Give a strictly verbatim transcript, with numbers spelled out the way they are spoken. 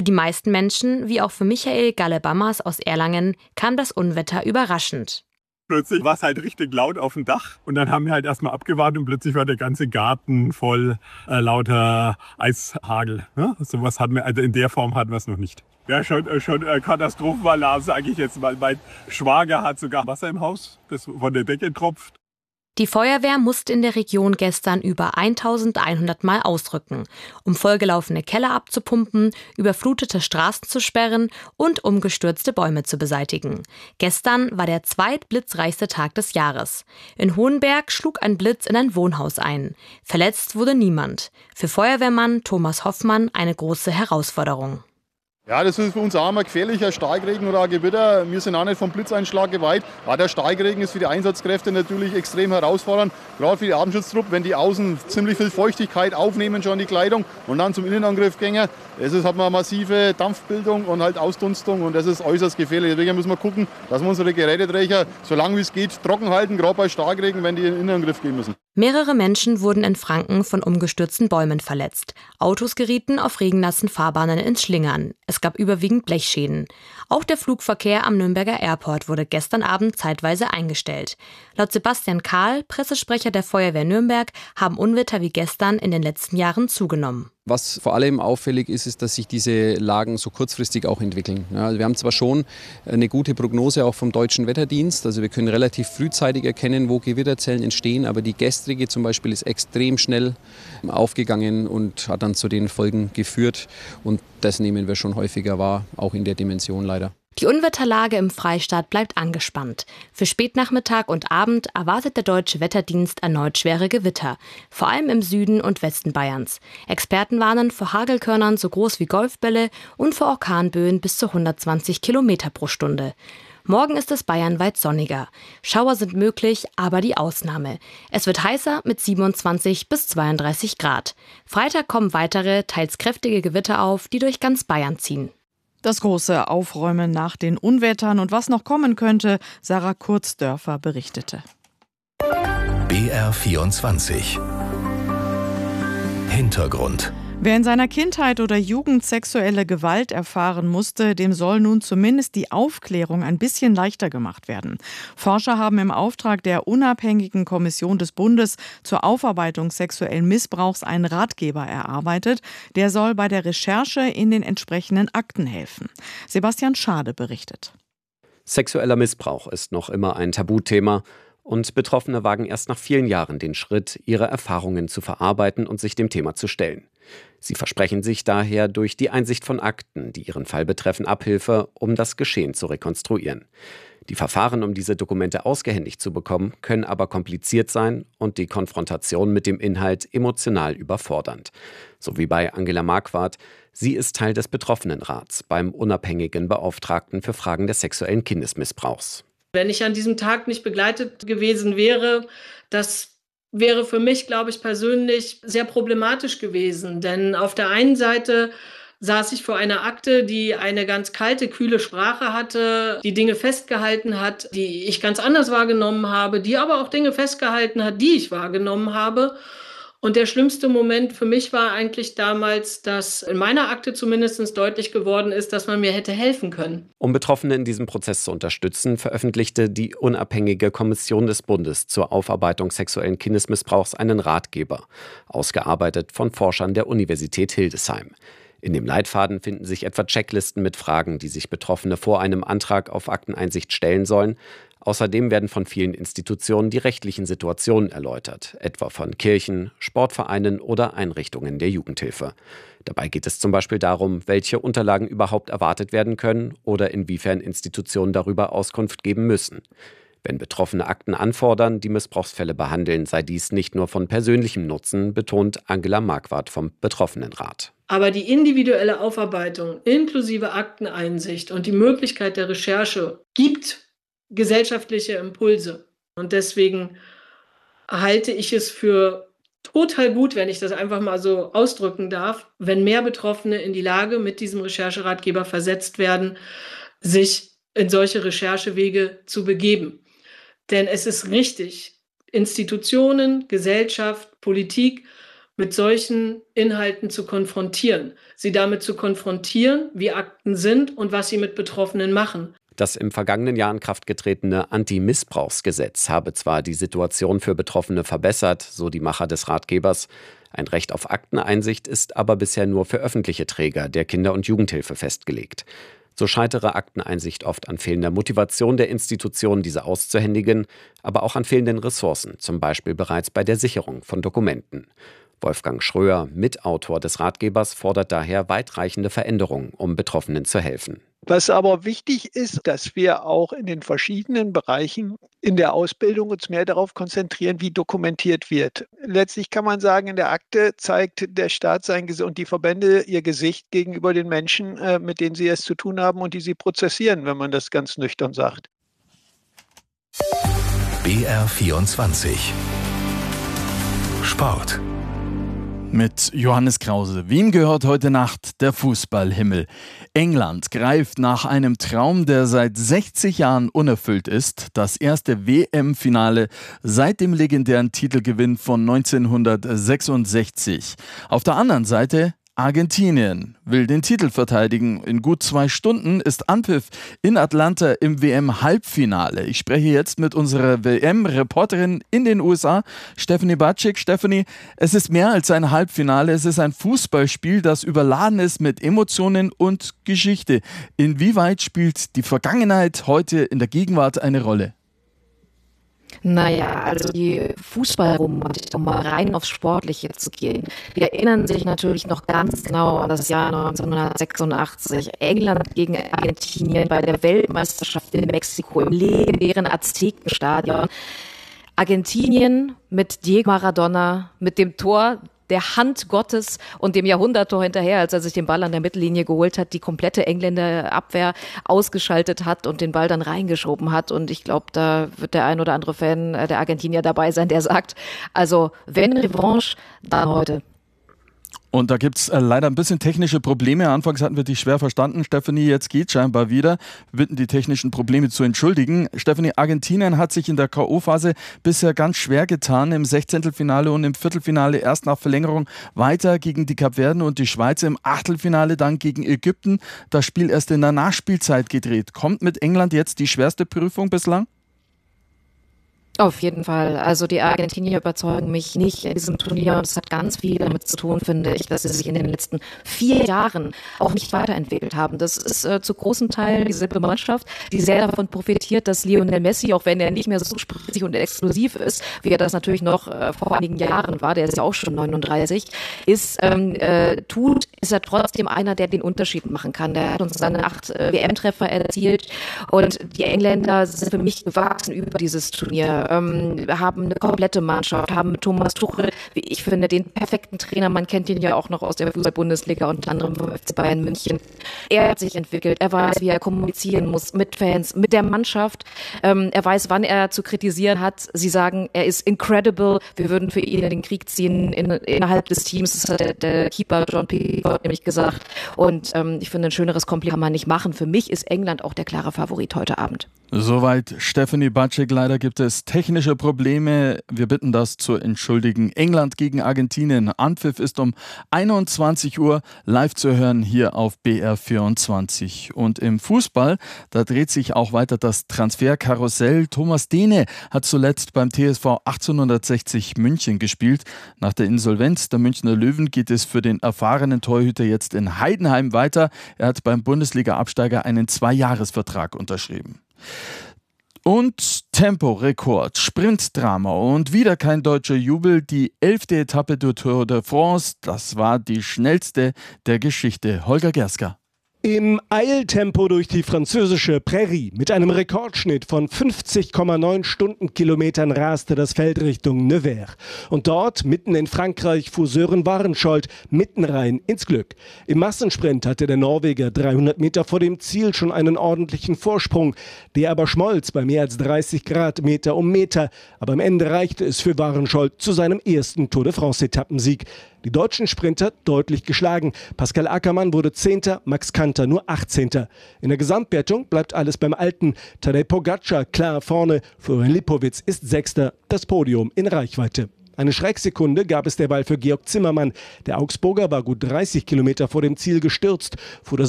Für die meisten Menschen, wie auch für Michael Gallebammers aus Erlangen, kam das Unwetter überraschend. Plötzlich war es halt richtig laut auf dem Dach und dann haben wir halt erstmal abgewartet und plötzlich war der ganze Garten voll äh, lauter Eishagel. Ja? Sowas hatten wir, also in der Form hatten wir es noch nicht. Ja, schon, äh, schon äh, Katastrophenalarm, sage ich jetzt mal. Mein Schwager hat sogar Wasser im Haus, das von der Decke tropft. Die Feuerwehr musste in der Region gestern über eintausendeinhundert Mal ausrücken, um vollgelaufene Keller abzupumpen, überflutete Straßen zu sperren und umgestürzte Bäume zu beseitigen. Gestern war der zweitblitzreichste Tag des Jahres. In Hohenberg schlug ein Blitz in ein Wohnhaus ein. Verletzt wurde niemand. Für Feuerwehrmann Thomas Hoffmann eine große Herausforderung. Ja, das ist für uns auch immer gefährlicher Starkregen oder Gewitter. Wir sind auch nicht vom Blitzeinschlag geweiht. Aber der Starkregen ist für die Einsatzkräfte natürlich extrem herausfordernd. Gerade für die Atemschutztruppe, wenn die außen ziemlich viel Feuchtigkeit aufnehmen, schon die Kleidung und dann zum Innenangriff gehen. Das ist, hat man massive Dampfbildung und halt Ausdunstung und das ist äußerst gefährlich. Deswegen müssen wir gucken, dass wir unsere Geräteträger, so lange wie es geht, trocken halten, gerade bei Starkregen, wenn die in den Innenangriff gehen müssen. Mehrere Menschen wurden in Franken von umgestürzten Bäumen verletzt. Autos gerieten auf regennassen Fahrbahnen ins Schlingern. Es gab überwiegend Blechschäden. Auch der Flugverkehr am Nürnberger Airport wurde gestern Abend zeitweise eingestellt. Laut Sebastian Kahl, Pressesprecher der Feuerwehr Nürnberg, haben Unwetter wie gestern in den letzten Jahren zugenommen. Was vor allem auffällig ist, ist, dass sich diese Lagen so kurzfristig auch entwickeln. Ja, also wir haben zwar schon eine gute Prognose auch vom Deutschen Wetterdienst, also wir können relativ frühzeitig erkennen, wo Gewitterzellen entstehen, aber die gestrige zum Beispiel ist extrem schnell aufgegangen und hat dann zu den Folgen geführt und das nehmen wir schon häufiger wahr, auch in der Dimension leider. Die Unwetterlage im Freistaat bleibt angespannt. Für Spätnachmittag und Abend erwartet der Deutsche Wetterdienst erneut schwere Gewitter, vor allem im Süden und Westen Bayerns. Experten warnen vor Hagelkörnern so groß wie Golfbälle und vor Orkanböen bis zu hundertzwanzig Kilometer pro Stunde. Morgen ist es bayernweit sonniger. Schauer sind möglich, aber die Ausnahme. Es wird heißer mit siebenundzwanzig bis zweiunddreißig Grad. Freitag kommen weitere, teils kräftige Gewitter auf, die durch ganz Bayern ziehen. Das große Aufräumen nach den Unwettern und was noch kommen könnte, Sarah Kurzdörfer berichtete. B R vierundzwanzig Hintergrund. Wer in seiner Kindheit oder Jugend sexuelle Gewalt erfahren musste, dem soll nun zumindest die Aufklärung ein bisschen leichter gemacht werden. Forscher haben im Auftrag der unabhängigen Kommission des Bundes zur Aufarbeitung sexuellen Missbrauchs einen Ratgeber erarbeitet. Der soll bei der Recherche in den entsprechenden Akten helfen. Sebastian Schade berichtet. Sexueller Missbrauch ist noch immer ein Tabuthema. Und Betroffene wagen erst nach vielen Jahren den Schritt, ihre Erfahrungen zu verarbeiten und sich dem Thema zu stellen. Sie versprechen sich daher durch die Einsicht von Akten, die ihren Fall betreffen, Abhilfe, um das Geschehen zu rekonstruieren. Die Verfahren, um diese Dokumente ausgehändigt zu bekommen, können aber kompliziert sein und die Konfrontation mit dem Inhalt emotional überfordernd. So wie bei Angela Marquardt. Sie ist Teil des Betroffenenrats beim unabhängigen Beauftragten für Fragen des sexuellen Kindesmissbrauchs. Wenn ich an diesem Tag nicht begleitet gewesen wäre, das wäre für mich, glaube ich, persönlich sehr problematisch gewesen. Denn auf der einen Seite saß ich vor einer Akte, die eine ganz kalte, kühle Sprache hatte, die Dinge festgehalten hat, die ich ganz anders wahrgenommen habe, die aber auch Dinge festgehalten hat, die ich wahrgenommen habe. Und der schlimmste Moment für mich war eigentlich damals, dass in meiner Akte zumindest deutlich geworden ist, dass man mir hätte helfen können. Um Betroffene in diesem Prozess zu unterstützen, veröffentlichte die unabhängige Kommission des Bundes zur Aufarbeitung sexuellen Kindesmissbrauchs einen Ratgeber, ausgearbeitet von Forschern der Universität Hildesheim. In dem Leitfaden finden sich etwa Checklisten mit Fragen, die sich Betroffene vor einem Antrag auf Akteneinsicht stellen sollen. Außerdem werden von vielen Institutionen die rechtlichen Situationen erläutert, etwa von Kirchen, Sportvereinen oder Einrichtungen der Jugendhilfe. Dabei geht es zum Beispiel darum, welche Unterlagen überhaupt erwartet werden können oder inwiefern Institutionen darüber Auskunft geben müssen. Wenn Betroffene Akten anfordern, die Missbrauchsfälle behandeln, sei dies nicht nur von persönlichem Nutzen, betont Angela Marquardt vom Betroffenenrat. Aber die individuelle Aufarbeitung inklusive Akteneinsicht und die Möglichkeit der Recherche gibt gesellschaftliche Impulse. Und deswegen halte ich es für total gut, wenn ich das einfach mal so ausdrücken darf, wenn mehr Betroffene in die Lage mit diesem Rechercheratgeber versetzt werden, sich in solche Recherchewege zu begeben. Denn es ist richtig, Institutionen, Gesellschaft, Politik mit solchen Inhalten zu konfrontieren, sie damit zu konfrontieren, wie Akten sind und was sie mit Betroffenen machen. Das im vergangenen Jahr in Kraft getretene Anti-Missbrauchsgesetz habe zwar die Situation für Betroffene verbessert, so die Macher des Ratgebers. Ein Recht auf Akteneinsicht ist aber bisher nur für öffentliche Träger der Kinder- und Jugendhilfe festgelegt. So scheitere Akteneinsicht oft an fehlender Motivation der Institutionen, diese auszuhändigen, aber auch an fehlenden Ressourcen, zum Beispiel bereits bei der Sicherung von Dokumenten. Wolfgang Schröer, Mitautor des Ratgebers, fordert daher weitreichende Veränderungen, um Betroffenen zu helfen. Was aber wichtig ist, dass wir auch in den verschiedenen Bereichen in der Ausbildung uns mehr darauf konzentrieren, wie dokumentiert wird. Letztlich kann man sagen, in der Akte zeigt der Staat sein Gesicht und die Verbände ihr Gesicht gegenüber den Menschen, mit denen sie es zu tun haben und die sie prozessieren, wenn man das ganz nüchtern sagt. B R vierundzwanzig Sport. Mit Johannes Krause. Wem gehört heute Nacht der Fußballhimmel? England greift nach einem Traum, der seit sechzig Jahren unerfüllt ist, das erste W M-Finale seit dem legendären Titelgewinn von neunzehnhundertsechsundsechzig. Auf der anderen Seite Argentinien will den Titel verteidigen. In gut zwei Stunden ist Anpfiff in Atlanta im W M-Halbfinale. Ich spreche jetzt mit unserer W M-Reporterin in den U S A, Stephanie Batschik. Stephanie, es ist mehr als ein Halbfinale. Es ist ein Fußballspiel, das überladen ist mit Emotionen und Geschichte. Inwieweit spielt die Vergangenheit heute in der Gegenwart eine Rolle? Naja, also die Fußballromantik, um mal rein aufs Sportliche zu gehen, die erinnern sich natürlich noch ganz genau an das Jahr neunzehnhundertsechsundachtzig. England gegen Argentinien bei der Weltmeisterschaft in Mexiko im legendären Aztekenstadion. Argentinien mit Diego Maradona, mit dem Tor der Hand Gottes und dem Jahrhunderttor hinterher, als er sich den Ball an der Mittellinie geholt hat, die komplette Engländer Abwehr ausgeschaltet hat und den Ball dann reingeschoben hat. Und ich glaube, da wird der ein oder andere Fan der Argentinier dabei sein, der sagt, also wenn Revanche, dann heute. Und da gibt es äh, leider ein bisschen technische Probleme. Anfangs hatten wir dich schwer verstanden, Stephanie. Jetzt geht scheinbar wieder. Wir bitten, die technischen Probleme zu entschuldigen. Stephanie, Argentinien hat sich in der K O-Phase bisher ganz schwer getan. Im Sechzehntelfinale und im Viertelfinale erst nach Verlängerung weiter gegen die Kapverden und die Schweiz. Im Achtelfinale dann gegen Ägypten. Das Spiel erst in der Nachspielzeit gedreht. Kommt mit England jetzt die schwerste Prüfung bislang? Auf jeden Fall. Also die Argentinier überzeugen mich nicht in diesem Turnier und es hat ganz viel damit zu tun, finde ich, dass sie sich in den letzten vier Jahren auch nicht weiterentwickelt haben. Das ist äh, zu großen Teilen dieselbe Mannschaft, die sehr davon profitiert, dass Lionel Messi, auch wenn er nicht mehr so spritzig und exklusiv ist, wie er das natürlich noch äh, vor einigen Jahren war, der ist ja auch schon neununddreißig, ist, ähm, äh, tut, ist er trotzdem einer, der den Unterschied machen kann. Der hat uns seine acht äh, W M-Treffer erzielt und die Engländer sind für mich gewachsen über dieses Turnier. Ähm, wir haben eine komplette Mannschaft, haben mit Thomas Tuchel, wie ich finde, den perfekten Trainer. Man kennt ihn ja auch noch aus der Fußball-Bundesliga, unter anderem vom F C Bayern München. Er hat sich entwickelt, er weiß, wie er kommunizieren muss mit Fans, mit der Mannschaft. Ähm, er weiß, wann er zu kritisieren hat. Sie sagen, er ist incredible. Wir würden für ihn in den Krieg ziehen in, innerhalb des Teams. Das hat der, der Keeper John Pickford nämlich gesagt. Und ähm, ich finde, ein schöneres Kompliment kann man nicht machen. Für mich ist England auch der klare Favorit heute Abend. Soweit Stephanie Batschik. Leider gibt es technische Probleme. Wir bitten das zu entschuldigen. England gegen Argentinien. Anpfiff ist um einundzwanzig Uhr live zu hören hier auf B R vierundzwanzig. Und im Fußball, da dreht sich auch weiter das Transferkarussell. Thomas Dehne hat zuletzt beim T S V achtzehnhundertsechzig München gespielt. Nach der Insolvenz der Münchner Löwen geht es für den erfahrenen Torhüter jetzt in Heidenheim weiter. Er hat beim Bundesliga-Absteiger einen Zweijahresvertrag unterschrieben. Und Temporekord, Sprintdrama und wieder kein deutscher Jubel. Die elfte Etappe der Tour de France, das war die schnellste der Geschichte. Holger Gerska. Im Eiltempo durch die französische Prärie mit einem Rekordschnitt von fünfzig Komma neun Stundenkilometern raste das Feld Richtung Nevers. Und dort, mitten in Frankreich, fuhr Sören Warenschold mitten rein ins Glück. Im Massensprint hatte der Norweger dreihundert Meter vor dem Ziel schon einen ordentlichen Vorsprung. Der aber schmolz bei mehr als dreißig Grad Meter um Meter. Aber am Ende reichte es für Warenschold zu seinem ersten Tour de France-Etappensieg. Die deutschen Sprinter deutlich geschlagen. Pascal Ackermann wurde Zehnter, Max Kanter nur achtzehnter. In der Gesamtwertung bleibt alles beim Alten. Tadej Pogacar klar vorne, Florian Lipowitz ist Sechster, das Podium in Reichweite. Eine Schrecksekunde gab es derweil für Georg Zimmermann. Der Augsburger war gut dreißig Kilometer vor dem Ziel gestürzt, fuhr das